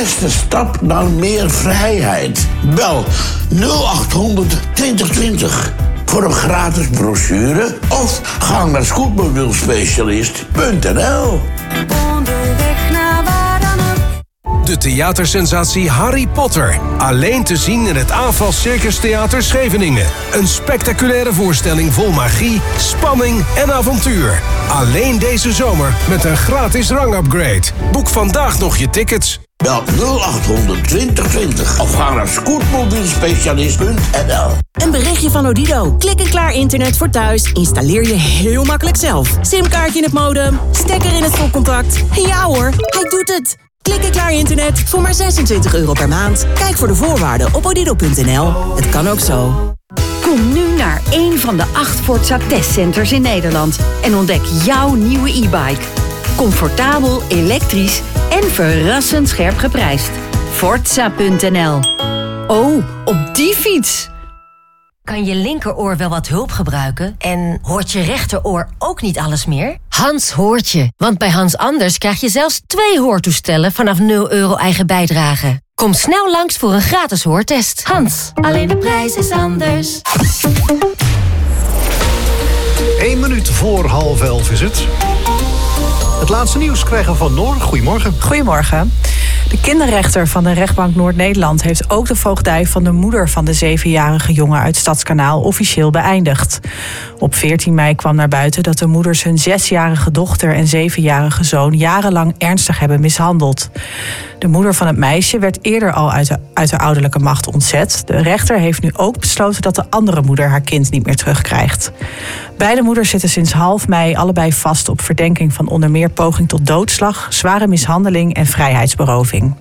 eerste stap naar meer vrijheid. Bel 0800 2020 voor een gratis brochure of ga naar scootmobielspecialist.nl. Onderweg naar waar dan ook. De theatersensatie Harry Potter. Alleen te zien in het AFAS Circus Theater Scheveningen. Een spectaculaire voorstelling vol magie, spanning en avontuur. Alleen deze zomer met een gratis rangupgrade. Boek vandaag nog je tickets. Bel 0800 2020 of ga naar scootmobielspecialist.nl. Een berichtje van Odido. Klik en klaar internet voor thuis. Installeer je heel makkelijk zelf. Simkaartje in het modem, stekker in het stopcontact. Ja hoor, hij doet het. Klik en klaar internet voor maar €26 per maand. Kijk voor de voorwaarden op odido.nl. Het kan ook zo. Kom nu naar een van de 8 Forza testcenters in Nederland en ontdek jouw nieuwe e-bike. Comfortabel, elektrisch en verrassend scherp geprijsd. Forza.nl. Oh, op die fiets! Kan je linkeroor wel wat hulp gebruiken? En hoort je rechteroor ook niet alles meer? Hans hoort je, want bij Hans Anders krijg je zelfs 2 hoortoestellen vanaf €0 eigen bijdrage. Kom snel langs voor een gratis hoortest. Hans, alleen de prijs is anders. 1 minuut voor 10:30 is het. Het laatste nieuws krijgen we van Noor. Goedemorgen. Goedemorgen. De kinderrechter van de rechtbank Noord-Nederland heeft ook de voogdij van de moeder van de 7-jarige jongen uit Stadskanaal officieel beëindigd. Op 14 mei kwam naar buiten dat de moeders hun 6-jarige dochter en 7-jarige zoon jarenlang ernstig hebben mishandeld. De moeder van het meisje werd eerder al uit de ouderlijke macht ontzet. De rechter heeft nu ook besloten dat de andere moeder haar kind niet meer terugkrijgt. Beide moeders zitten sinds half mei allebei vast op verdenking van onder meer poging tot doodslag, zware mishandeling en vrijheidsberoving.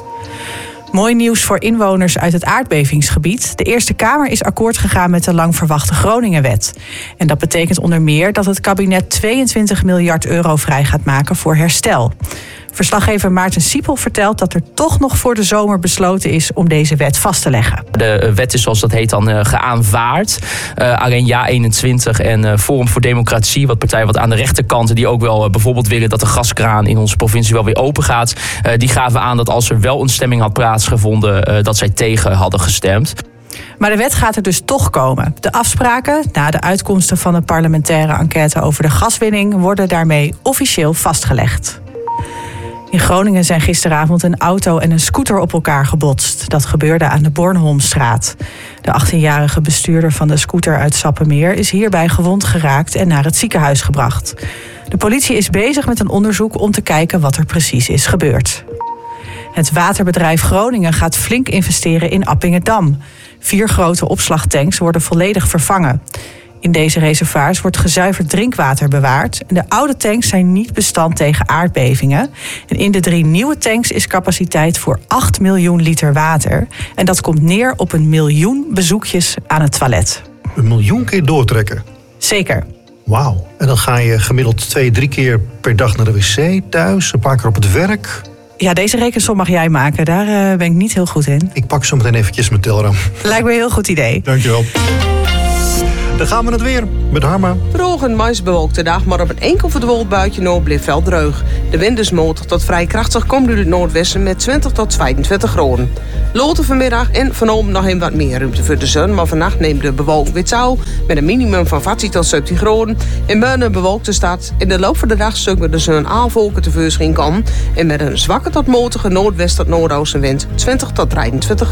Mooi nieuws voor inwoners uit het aardbevingsgebied. De Eerste Kamer is akkoord gegaan met de lang verwachte Groningenwet. En dat betekent onder meer dat het kabinet €22 miljard vrij gaat maken voor herstel. Verslaggever Maarten Siepel vertelt dat er toch nog voor de zomer besloten is om deze wet vast te leggen. De wet is, zoals dat heet, dan geaanvaard. Alleen Ja21 en Forum voor Democratie, wat partijen wat aan de rechterkant, die ook wel bijvoorbeeld willen dat de gaskraan in onze provincie wel weer open gaat, die gaven aan dat als er wel een stemming had plaatsgevonden, dat zij tegen hadden gestemd. Maar de wet gaat er dus toch komen. De afspraken, na de uitkomsten van de parlementaire enquête over de gaswinning, worden daarmee officieel vastgelegd. In Groningen zijn gisteravond een auto en een scooter op elkaar gebotst. Dat gebeurde aan de Bornholmstraat. De 18-jarige bestuurder van de scooter uit Sappemeer is hierbij gewond geraakt en naar het ziekenhuis gebracht. De politie is bezig met een onderzoek om te kijken wat er precies is gebeurd. Het waterbedrijf Groningen gaat flink investeren in Appingedam. 4 grote opslagtanks worden volledig vervangen. In deze reservoirs wordt gezuiverd drinkwater bewaard. En de oude tanks zijn niet bestand tegen aardbevingen. En in de 3 nieuwe tanks is capaciteit voor 8 miljoen liter water. En dat komt neer op 1 miljoen bezoekjes aan het toilet. 1 miljoen keer doortrekken? Zeker. Wauw. En dan ga je gemiddeld 2-3 keer per dag naar de wc thuis, een paar keer op het werk. Ja, deze rekensom mag jij maken. Daar ben ik niet heel goed in. Ik pak zo meteen eventjes mijn telram. Lijkt me een heel goed idee. Dankjewel. Dan gaan we het weer met Harma. Droog en maisbewolkte dag, maar op een enkel verdwolkt buitje noord bleef wel dreug. De wind is matig tot vrij krachtig, komt uit het noordwesten met 20 tot 22 graden. Later vanmiddag en vanavond nog een wat meer ruimte voor de zon, maar vannacht neemt de bewolking weer toe met een minimum van 14 tot 17 graden. In Beunen bewolkte stad. In de loop van de dag zullen we de zon aanvolken tevoorschijn komen en met een zwakke tot matige noordwest tot noordoostenwind 20 tot 23